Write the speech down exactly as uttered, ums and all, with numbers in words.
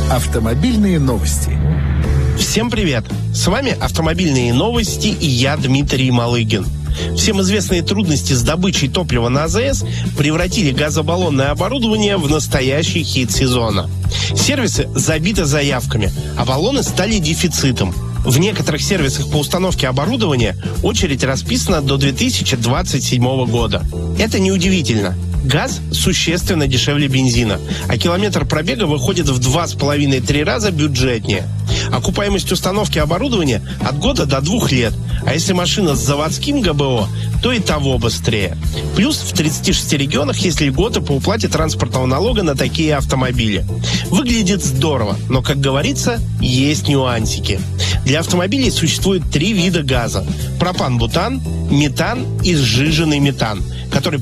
Автомобильные новости. Всем привет! С вами «Автомобильные новости» и я, Дмитрий Малыгин. Всем известные трудности с добычей топлива на АЗС превратили газобаллонное оборудование в настоящий хит сезона. Сервисы забиты заявками, а баллоны стали дефицитом. В некоторых сервисах по установке оборудования очередь расписана до две тысячи двадцать седьмого года. Это неудивительно. Газ существенно дешевле бензина, а километр пробега выходит в два с половиной - три раза бюджетнее. Окупаемость установки оборудования от года до двух лет, а если машина с заводским ГБО, то и того быстрее. Плюс в тридцати шести регионах есть льготы по уплате транспортного налога на такие автомобили. Выглядит здорово, но, как говорится, есть нюансики. Для автомобилей существует три вида газа: пропан-бутан, метан и сжиженный метан, который